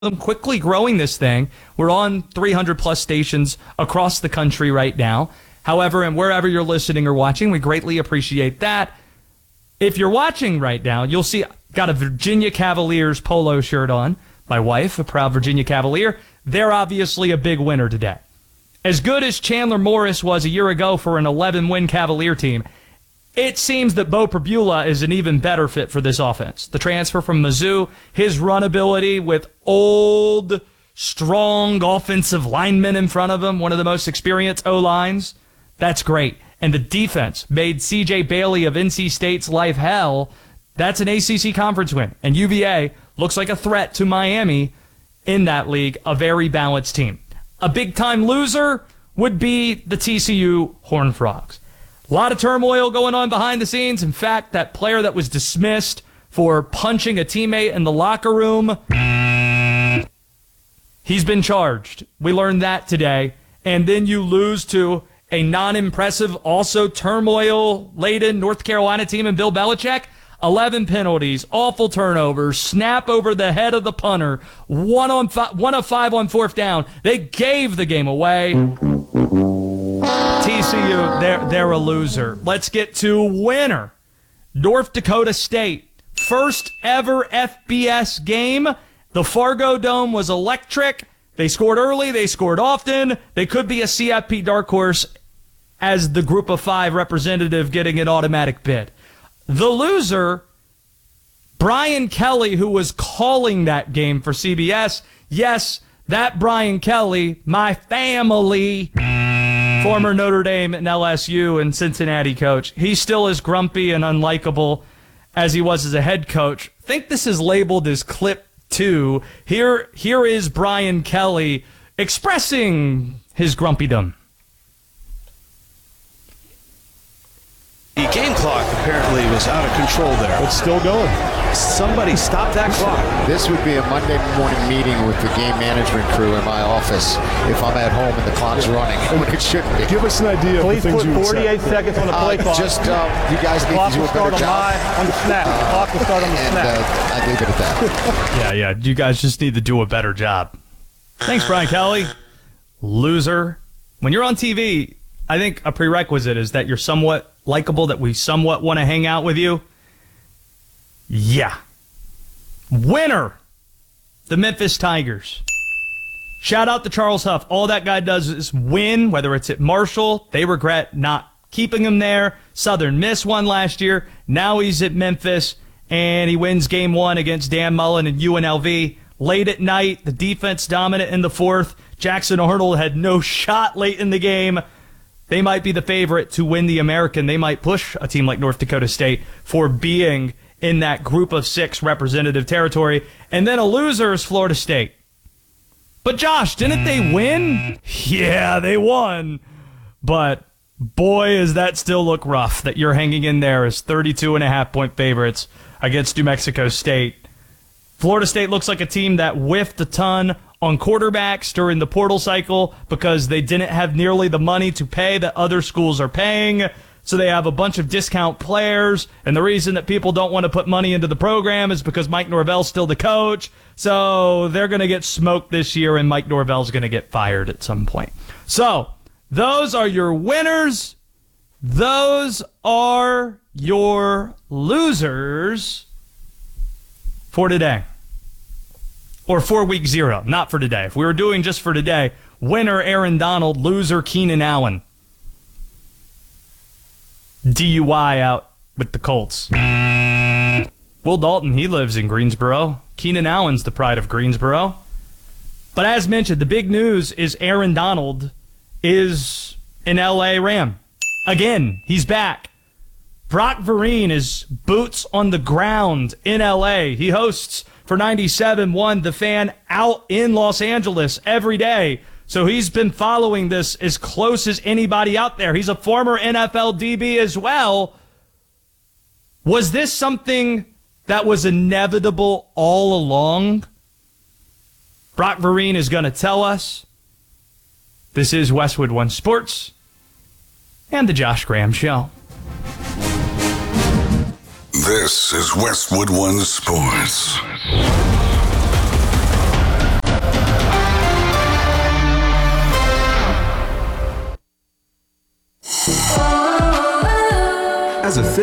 them quickly growing this thing. We're on 300 plus stations across the country right now. However, and wherever you're listening or watching, we greatly appreciate that. If you're watching right now, you'll see got a Virginia Cavaliers polo shirt on. My wife, a proud Virginia Cavalier. They're obviously a big winner today. As good as Chandler Morris was a year ago for an 11-win Cavalier team, it seems that Beau Pribula is an even better fit for this offense. The transfer from Mizzou, his run ability with old, strong offensive linemen in front of him, one of the most experienced O-lines, that's great. And the defense made C.J. Bailey of NC State's life hell. That's an ACC conference win. And UVA looks like a threat to Miami in that league, a very balanced team. A big-time loser would be the TCU Horned Frogs. A lot of turmoil going on behind the scenes. In fact, that player that was dismissed for punching a teammate in the locker room, he's been charged. We learned that today. And then you lose to a non-impressive, also turmoil-laden North Carolina team and Bill Belichick. 11 penalties, awful turnovers, snap over the head of the punter, 1 of 5 on fourth down. They gave the game away. TCU, they're a loser. Let's get to winner. North Dakota State. First ever FBS game. The Fargo Dome was electric. They scored early. They scored often. They could be a CFP dark horse as the group of 5 representative getting an automatic bid. The loser, Brian Kelly, who was calling that game for CBS. Yes, that Brian Kelly, my family, former Notre Dame and LSU and Cincinnati coach. He's still as grumpy and unlikable as he was as a head coach. I think this is labeled as clip 2. Here is Brian Kelly expressing his grumpydom. The game clock apparently was out of control there. It's still going. Somebody stop that clock. This would be a Monday morning meeting with the game management crew in my office if I'm at home and the clock's running. It shouldn't be. Give us an idea Please of the things put you would 48 seconds on the play clock. Just, you guys need to do a better job. On the snap. The clock will start on the snap. I leave it at that. Yeah. You guys just need to do a better job. Thanks, Brian Kelly. Loser. When you're on TV, I think a prerequisite is that you're somewhat likable, that we somewhat want to hang out with you. Yeah. Winner, the Memphis Tigers. Shout out to Charles Huff. All that guy does is win, whether it's at Marshall. They regret not keeping him there. Southern Miss won last year. Now he's at Memphis, and he wins game 1 against Dan Mullen and UNLV. Late at night, the defense dominant in the 4th. Jackson Arnold had no shot late in the game. They might be the favorite to win the American. They might push a team like North Dakota State for being in that group of 6 representative territory. And then a loser is Florida State. But Josh, didn't they win? Yeah, they won. But boy, does that still look rough that you're hanging in there as 32.5-point favorites against New Mexico State. Florida State looks like a team that whiffed a ton on quarterbacks during the portal cycle because they didn't have nearly the money to pay that other schools are paying. So they have a bunch of discount players, and the reason that people don't want to put money into the program is because Mike Norvell's still the coach. So they're going to get smoked this year, and Mike Norvell's going to get fired at some point. So those are your winners. Those are your losers for today. Or for week 0, not for today. If we were doing just for today, winner Aaron Donald, loser Keenan Allen. DUI out with the Colts. Will Dalton, he lives in Greensboro. Keenan Allen's the pride of Greensboro. But as mentioned, the big news is Aaron Donald is an LA Ram. Again, he's back. Brock Vereen is boots on the ground in LA. He hosts for 97.1 The Fan out in Los Angeles every day. So he's been following this as close as anybody out there. He's a former NFL DB as well. Was this something that was inevitable all along? Brock Vereen is going to tell us. This is Westwood One Sports and the Josh Graham Show. This is Westwood One Sports.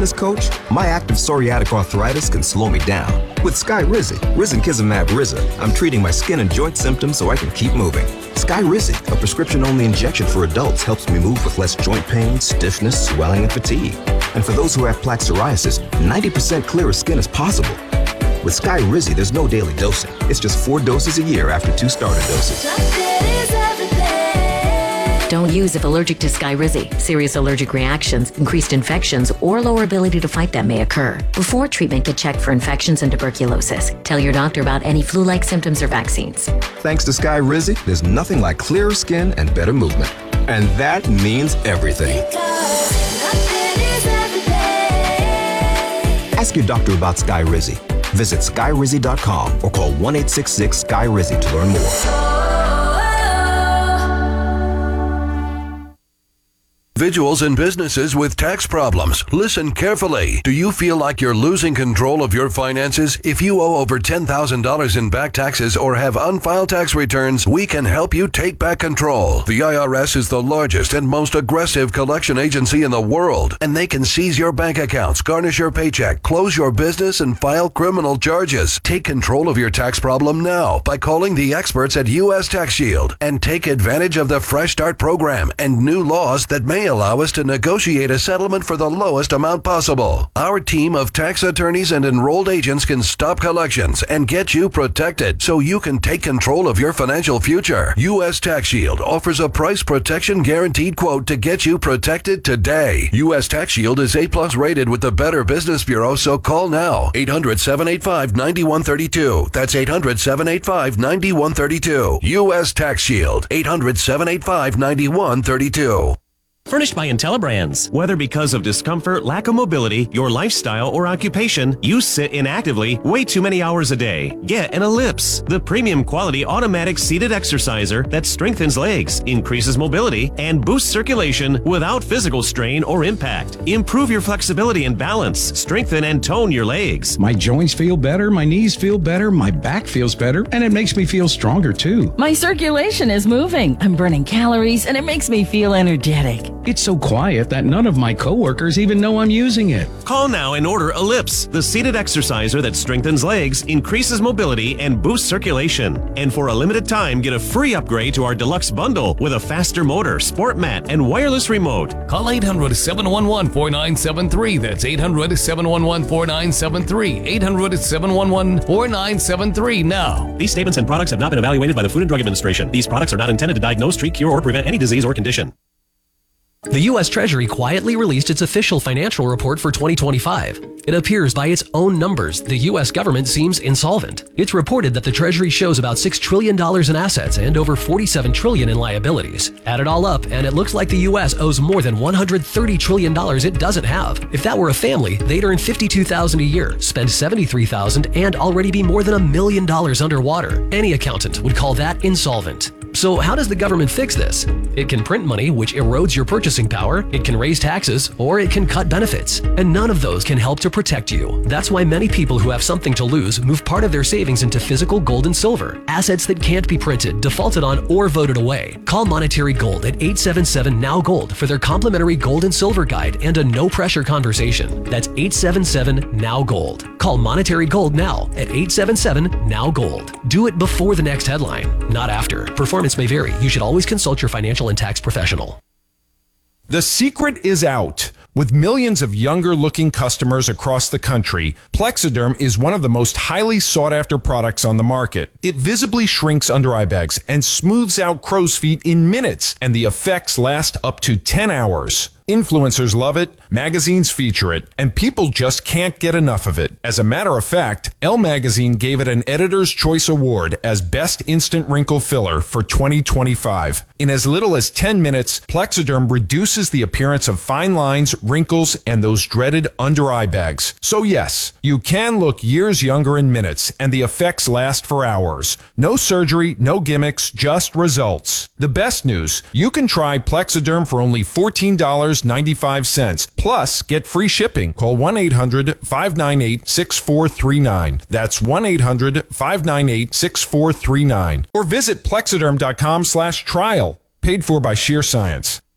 fitness coach, my active psoriatic arthritis can slow me down. With Skyrizi, Risankizumab Riza, I'm treating my skin and joint symptoms so I can keep moving. Skyrizi, a prescription-only injection for adults, helps me move with less joint pain, stiffness, swelling, and fatigue. And for those who have plaque psoriasis, 90% clearer skin is possible. With Skyrizi, there's no daily dosing. It's just 4 doses a year after 2 starter doses. Don't use if allergic to Skyrizi. Serious allergic reactions, increased infections, or lower ability to fight them may occur. Before treatment, get checked for infections and tuberculosis. Tell your doctor about any flu-like symptoms or vaccines. Thanks to Skyrizi, there's nothing like clearer skin and better movement. And that means everything. Ask your doctor about Skyrizi. Visit Skyrizi.com or call 1-866-SKY-RIZI to learn more. Individuals and businesses with tax problems. Listen carefully. Do you feel like you're losing control of your finances? If you owe over $10,000 in back taxes or have unfiled tax returns, we can help you take back control. The IRS is the largest and most aggressive collection agency in the world, and they can seize your bank accounts, garnish your paycheck, close your business, and file criminal charges. Take control of your tax problem now by calling the experts at U.S. Tax Shield and take advantage of the Fresh Start program and new laws that may allow us to negotiate a settlement for the lowest amount possible. Our team of tax attorneys and enrolled agents can stop collections and get you protected so you can take control of your financial future. U.S. Tax Shield offers a price protection guaranteed quote to get you protected today. U.S. Tax Shield is A+ rated with the Better Business Bureau, so call now. 800-785-9132. That's 800-785-9132. U.S. Tax Shield. 800-785-9132. Furnished by IntelliBrands. Whether because of discomfort, lack of mobility, your lifestyle, or occupation, you sit inactively way too many hours a day. Get an Ellipse, the premium quality automatic seated exerciser that strengthens legs, increases mobility, and boosts circulation without physical strain or impact. Improve your flexibility and balance, strengthen and tone your legs. My joints feel better, my knees feel better, my back feels better, and it makes me feel stronger too. My circulation is moving. I'm burning calories, and it makes me feel energetic. It's so quiet that none of my coworkers even know I'm using it. Call now and order Ellipse, the seated exerciser that strengthens legs, increases mobility, and boosts circulation. And for a limited time, get a free upgrade to our deluxe bundle with a faster motor, sport mat, and wireless remote. Call 800-711-4973. That's 800-711-4973. 800-711-4973 now. These statements and products have not been evaluated by the Food and Drug Administration. These products are not intended to diagnose, treat, cure, or prevent any disease or condition. The U.S. Treasury quietly released its official financial report for 2025. It appears by its own numbers, the U.S. government seems insolvent. It's reported that the Treasury shows about $6 trillion in assets and over $47 trillion in liabilities. Add it all up, and it looks like the U.S. owes more than $130 trillion it doesn't have. If that were a family, they'd earn $52,000 a year, spend $73,000, and already be more than $1 million underwater. Any accountant would call that insolvent. So how does the government fix this? It can print money, which erodes your purchasing power, it can raise taxes, or it can cut benefits. And none of those can help to protect you. That's why many people who have something to lose move part of their savings into physical gold and silver, assets that can't be printed, defaulted on, or voted away. Call Monetary Gold at 877-NOW-GOLD for their complimentary gold and silver guide and a no-pressure conversation. That's 877-NOW-GOLD. Call Monetary Gold now at 877-NOW-GOLD. Do it before the next headline, not after. Performance may vary. You should always consult your financial and tax professional. The secret is out. With millions of younger-looking customers across the country, Plexiderm is one of the most highly sought-after products on the market. It visibly shrinks under-eye bags and smooths out crow's feet in minutes, and the effects last up to 10 hours. Influencers love it, magazines feature it, and people just can't get enough of it. As a matter of fact, Elle Magazine gave it an Editor's Choice Award as Best Instant Wrinkle Filler for 2025. In as little as 10 minutes, Plexiderm reduces the appearance of fine lines, wrinkles, and those dreaded under-eye bags. So yes, you can look years younger in minutes, and the effects last for hours. No surgery, no gimmicks, just results. The best news, you can try Plexiderm for only $14.95. Plus, get free shipping. Call 1-800-598-6439. That's 1-800-598-6439. Or visit Plexiderm.com/trial. Paid for by Sheer Science.